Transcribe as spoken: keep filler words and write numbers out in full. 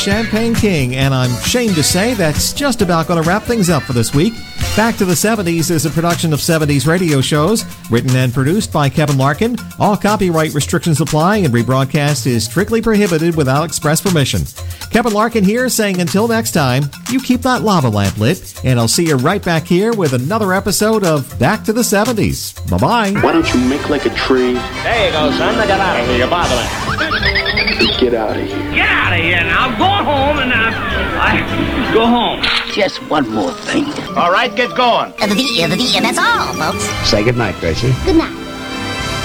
Champagne King, and I'm ashamed to say that's just about going to wrap things up for this week. Back to the seventies is a production of seventies radio shows, written and produced by Kevin Larkin. All copyright restrictions apply, and rebroadcast is strictly prohibited without express permission. Kevin Larkin here saying until next time, you keep that lava lamp lit, and I'll see you right back here with another episode of Back to the seventies. Bye-bye. Why don't you make like a tree? There you go, son. Now get out of here. You're bothering. Get out of here. Get out of here now. Go home and uh, I go home. Just one more thing. All right, get going. Uh, the, uh, the, uh, that's all, folks. Say goodnight, Gracie. Good night.